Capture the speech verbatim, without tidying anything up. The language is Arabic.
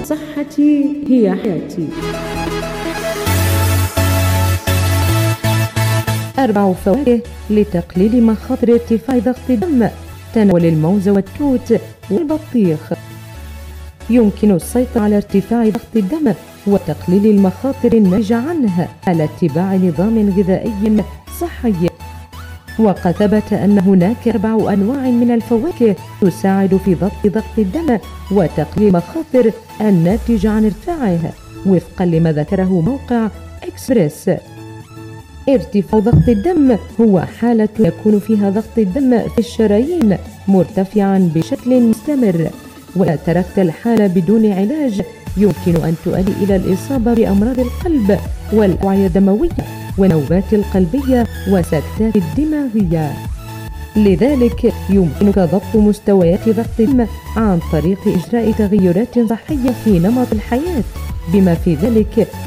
صحتي هي حياتي. أربع فواكه لتقليل مخاطر ارتفاع ضغط الدم. تناول الموز والتوت والبطيخ يمكن السيطرة على ارتفاع ضغط الدم وتقليل المخاطر الناتجة عنه على اتباع نظام غذائي صحي. وقد ثبت أن هناك أربع أنواع من الفواكه تساعد في ضبط ضغط الدم وتقليل المخاطر الناتجة عن ارتفاعه وفقا لما ذكره موقع إكسبريس. ارتفاع ضغط الدم هو حالة يكون فيها ضغط الدم في الشرايين مرتفعا بشكل مستمر، وإذا تركت الحالة بدون علاج يمكن أن تؤدي إلى الإصابة بأمراض القلب والأوعية الدموية والنوبات القلبية والسكتات الدماغية. لذلك يمكنك ضبط مستويات ضغط الدم عن طريق إجراء تغيرات صحية في نمط الحياة، بما في ذلك